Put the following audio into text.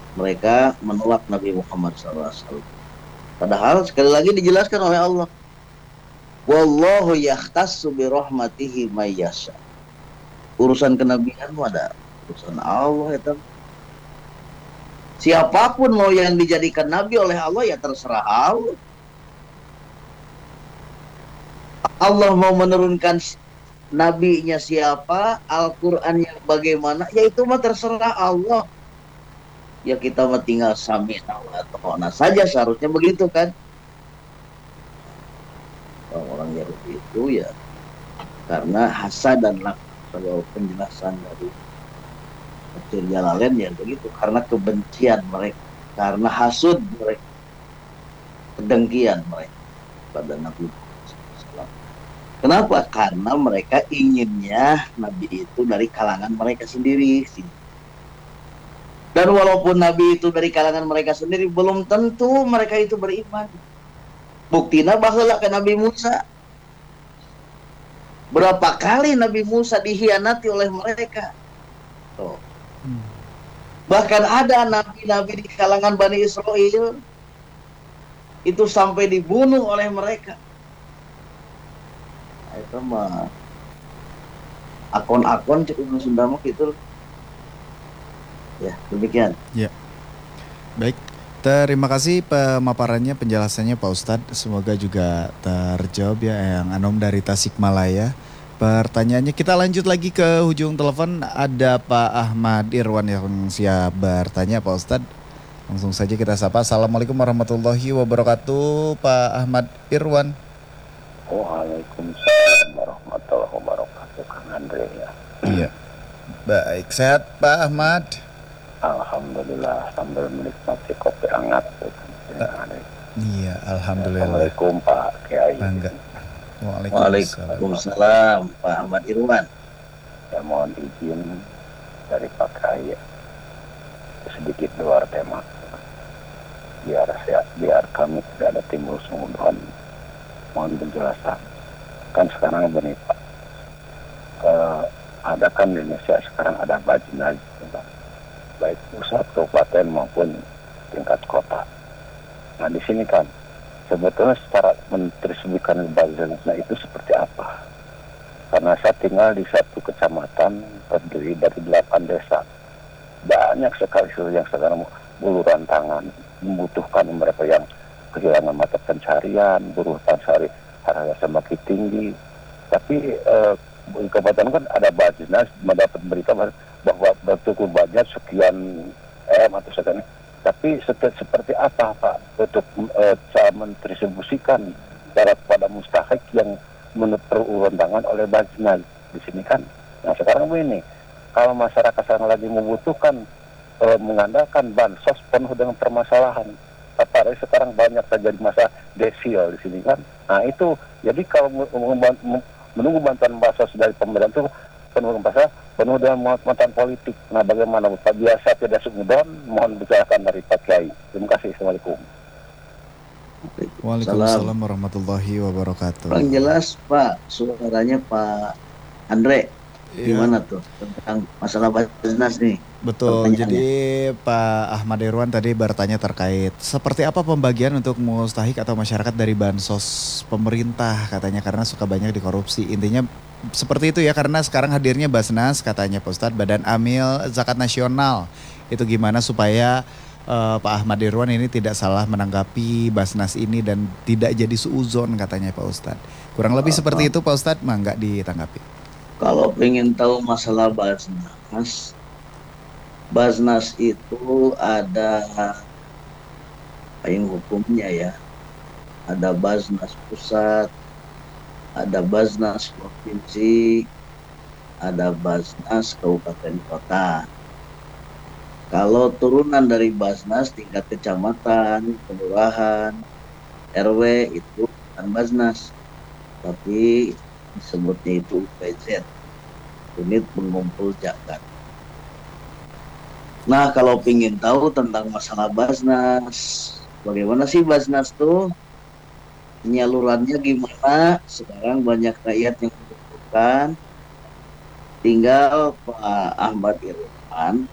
Mereka menolak Nabi Muhammad SAW. Padahal sekali lagi dijelaskan oleh Allah, wallahu yahtassu bi rahmatihi may yasha. Urusan kenabian ada urusan Allah itu. Siapapun mau yang dijadikan nabi oleh Allah ya terserah Allah. Allah mau menurunkan nabinya siapa, Al-Qur'an yang bagaimana, ya itu mah terserah Allah. Ya kita mah tinggal sami'na wa ata'na saja, seharusnya begitu kan. Orang-orang Yahudi itu ya karena hasad dan kalau penjelasan dari Tafsir Jalalain ya begitu, karena kebencian mereka, karena hasud mereka, kedengkian mereka pada Nabi Muhammad SAW. Kenapa? Karena mereka inginnya Nabi itu dari kalangan mereka sendiri. Dan walaupun Nabi itu dari kalangan mereka sendiri, belum tentu mereka itu beriman. Buktinya bahwa ke Nabi Musa. Berapa kali Nabi Musa dikhianati oleh mereka. Tuh. Bahkan ada nabi-nabi di kalangan Bani Israel itu sampai dibunuh oleh mereka. Nah, itu mah akun-akun cukup Sunda mah gitu. Ya, demikian. Ya, baik. Terima kasih pemaparannya, penjelasannya Pak Ustadz. Semoga juga terjawab ya yang Anom dari Tasikmalaya. Pertanyaannya kita lanjut lagi ke ujung telepon. Ada Pak Ahmad Irwan yang siap bertanya Pak Ustadz. Langsung saja kita sapa. Assalamualaikum warahmatullahi wabarakatuh Pak Ahmad Irwan. Waalaikumsalam warahmatullahi wabarakatuh, Kang Andre ya. Iya. Baik, sehat Pak Ahmad? Alhamdulillah sambil menikmati kopi hangat. Iya, alhamdulillah. Assalamualaikum Pak Kiai. Bangga. Waalaikumsalam Pak Ahmad Irwan. Ya mohon izin dari Pak Kiai sedikit luar tema. Biar kami tidak ada timbul sungguhan. Mohon penjelasan. Kan sekarang begini Pak. Ada kan di Indonesia sekarang ada bajinaj, baik pusat kabupaten maupun tingkat kota. Nah di sini kan sebetulnya secara mendistribusikan bajinaj itu seperti apa? Karena saya tinggal di satu kecamatan terdiri dari 8 desa. Banyak sekali yang sekarang buluran tangan, membutuhkan mereka yang kehilangan mata pencarian, buruh sehari harga semakin tinggi. Tapi kabupaten kan ada bajinaj mendapat berita bahwa bertukar banyak sekian atau sekian. Tapi seperti apa Pak untuk cara mendistribusikan kepada mustahik yang menurut perundangan oleh bajinaj di sini kan? Nah sekarang begini, kalau masyarakat sekarang lagi membutuhkan mengandalkan bansos penuh dengan permasalahan. Apalagi sekarang banyak terjadi masa desil di sini kan? Nah itu jadi kalau menunggu bantuan bansos dari pemerintah itu penuh dengan muatan politik. Nah bagaimana Pak? Biasa tidak sungguhan, mohon bicarakan dari Pak Kiai. Terima kasih. Assalamualaikum. Waalaikumsalam warahmatullahi wabarakatuh. Kurang jelas Pak, suaranya Pak Andre. Gimana tuh tentang masalah bajinaj nih? Betul, jadi Pak Ahmad Irwan tadi bertanya terkait seperti apa pembagian untuk mustahik atau masyarakat dari bansos pemerintah katanya karena suka banyak dikorupsi. Intinya seperti itu ya, karena sekarang hadirnya Basnas katanya Pak Ustadz, Badan Amil Zakat Nasional. Itu gimana supaya Pak Ahmad Irwan ini tidak salah menanggapi Basnas ini dan tidak jadi suuzon katanya Pak Ustadz. Kurang lebih seperti itu Pak Ustadz, mah nggak ditanggapi. Kalau pengen tahu masalah Basnas itu ada payung hukumnya ya. Ada Basnas pusat, ada Basnas provinsi, ada Basnas kabupaten kota. Kalau turunan dari Basnas tingkat kecamatan, kelurahan, RW itu bukan Basnas, tapi disebutnya itu UPZ, unit pengumpul zakat. Nah kalau ingin tahu tentang masalah Basnas, bagaimana sih Basnas tuh, penyalurannya gimana, sekarang banyak rakyat yang membutuhkan, tinggal Pak Ahmad Irwan